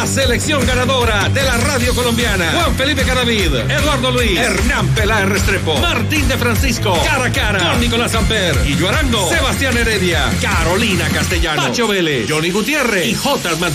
La selección ganadora de la radio colombiana. Juan Felipe Cadavid, Eduardo Luis, Hernán Peláez Restrepo, Martín de Francisco, Cara a Cara, con Nicolás Amper, Guillo Arango, Sebastián Heredia, Carolina Castellano, Pacho Vélez, Johnny Gutiérrez y J.